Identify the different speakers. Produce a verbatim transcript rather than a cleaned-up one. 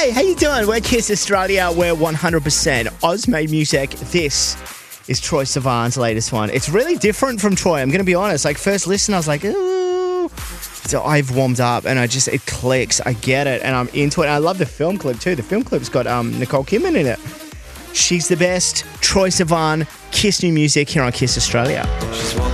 Speaker 1: Hey, how you doing? We're Kiss Australia. We're one hundred percent Oz-made music. This is Troye Sivan's latest one. It's really different from Troye. I'm going to be honest. Like, first listen, I was like, ooh. So I've warmed up and I just, it clicks. I get it and I'm into it. And I love the film clip too. The film clip's got um, Nicole Kidman in it. She's the best. Troye Sivan, Kiss New Music here on Kiss Australia.